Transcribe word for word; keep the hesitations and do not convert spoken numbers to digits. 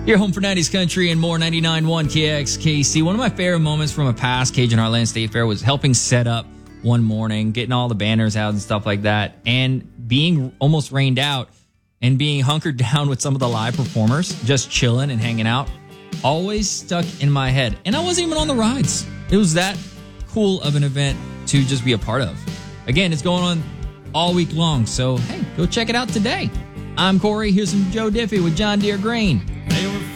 Your home for nineties country and more, ninety-nine point one K X K C. One of my favorite moments from a past Cajun Heartland State Fair was helping set up one morning, getting all the banners out and stuff like that, and being almost rained out and being hunkered down with some of the live performers, just chilling and hanging out. Always stuck in my head. And I wasn't even on the rides. It was that cool of an event to just be a part of. Again, it's going on all week long, so hey, go check it out today. I'm Corey. Here's some Joe Diffie with John Deere Green. They were